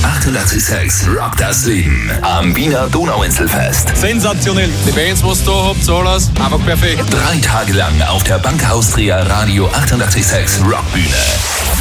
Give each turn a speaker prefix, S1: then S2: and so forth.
S1: 886 Rock das Leben am Wiener Donauinselfest.
S2: Sensationell. Die Bands, was ihr da habt, alles einfach perfekt.
S1: 3 Tage lang auf der Bank Austria Radio 886 Rockbühne.